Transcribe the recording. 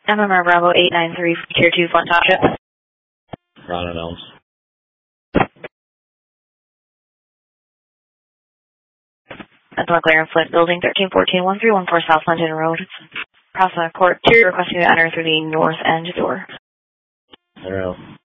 MMR Bravo 893 for Tier 2 Flint Township. Ron and Elms. That's McLaren Flint Building 1314-1314 South London Road. Crossing the court. Tier requesting to enter through the north end door. Enter.